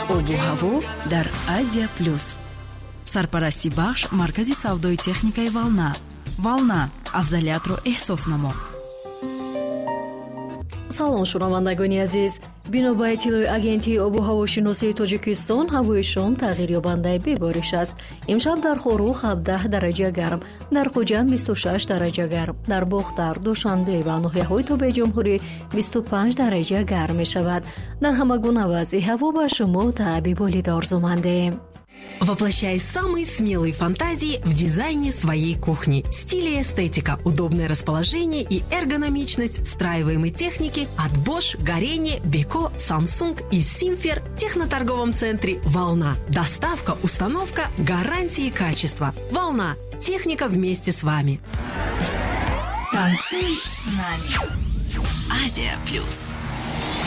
обу ҳаво дар Азия плюс. Сарпарасти бахш маркази савдои техникаи Волна. Волна, афзалиятро эҳсос намо. салом шунавандагони азиз, бино ба иттилои агентии обу ҳавошиносии Тоҷикистон, ҳавои шом тағйирёбандаи бебориш аст. имшаб дар Хорух 17 дараҷа гарм, дар Хуҷанд 26 дараҷа гарм, дар Бохтар, Душанбе ва ноҳияҳои Тобеҷумҳурӣ 25 дараҷа гарм мешавад. Дар ҳама гуна вазъи ҳаво ба шумо таъби болид орзу мандем. Воплощай самые смелые фантазии в дизайне своей кухни. Стиль и эстетика, удобное расположение и эргономичность встраиваемой техники от Bosch, Горение, Beko, Samsung и Simfer в техноторговом центре «Волна». Доставка, установка, гарантии и качество. «Волна». Техника вместе с вами. Танцуй с нами. Азия плюс.